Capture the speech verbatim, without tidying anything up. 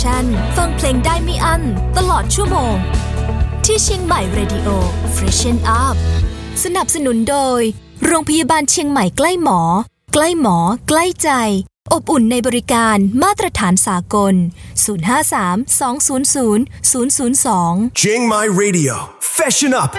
ฟังเพลงได้ไม่อั้นตลอดชั่วโมงที่เชียงใหม่ Radio Freshen Up สนับสนุนโดยโรงพยาบาลเชียงใหม่ใกล้หมอใกล้หมอใกล้ใจอบอุ่นในบริการมาตรฐานสากลศูนย์ ห้า สาม สอง ศูนย์ ศูนย์ ศูนย์ ศูนย์ สอง Chiang Mai Radio Freshen Up